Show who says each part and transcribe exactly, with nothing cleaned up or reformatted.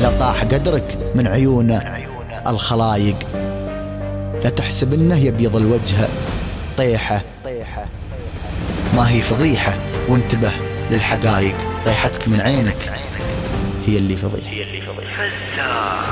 Speaker 1: لطاح قدرك من عيون الخلايق. لا تحسب انه يبيض الوجه طيحة، ما هي فضيحة، وانتبه للحقائق. طيحتك من عينك هي اللي فضيحة.